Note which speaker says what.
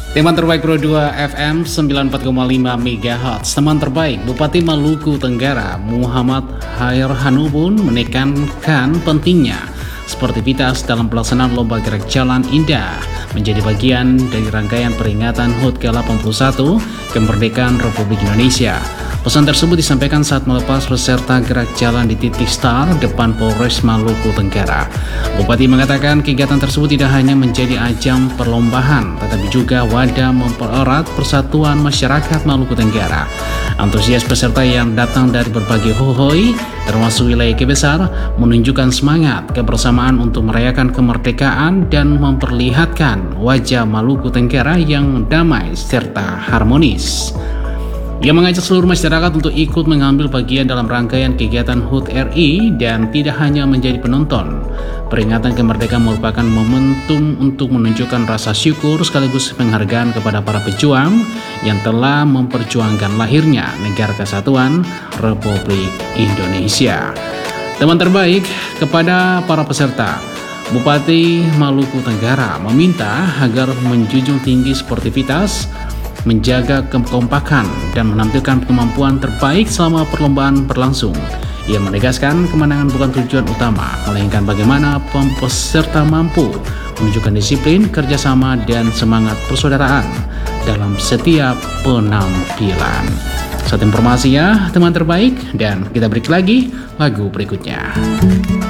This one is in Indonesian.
Speaker 1: Teman terbaik Pro 2 FM 94,5 MHz. Teman terbaik Bupati Maluku Tenggara Muhammad Khair Hanubun menekankan pentingnya sportivitas dalam pelaksanaan Lomba Gerak Jalan Indah menjadi bagian dari rangkaian peringatan HUT ke-81 Kemerdekaan Republik Indonesia. Pesan tersebut disampaikan saat melepas peserta gerak jalan di titik start depan Polres Maluku Tenggara. Bupati mengatakan kegiatan tersebut tidak hanya menjadi ajang perlombaan, tetapi juga wadah mempererat persatuan masyarakat Maluku Tenggara. Antusias peserta yang datang dari berbagai hohoi, termasuk wilayah Kebesar, menunjukkan semangat kebersamaan untuk merayakan kemerdekaan dan memperlihatkan wajah Maluku Tenggara yang damai serta harmonis. Ia mengajak seluruh masyarakat untuk ikut mengambil bagian dalam rangkaian kegiatan HUT RI dan tidak hanya menjadi penonton. Peringatan kemerdekaan merupakan momentum untuk menunjukkan rasa syukur sekaligus penghargaan kepada para pejuang yang telah memperjuangkan lahirnya Negara Kesatuan Republik Indonesia. Teman terbaik, kepada para peserta, Bupati Maluku Tenggara meminta agar menjunjung tinggi sportivitas, menjaga kekompakan, dan menampilkan kemampuan terbaik selama perlombaan berlangsung. Ia menegaskan kemenangan bukan tujuan utama, melainkan bagaimana peserta mampu menunjukkan disiplin, kerjasama, dan semangat persaudaraan dalam setiap penampilan. Satu informasi ya teman terbaik, dan kita break lagi lagu berikutnya.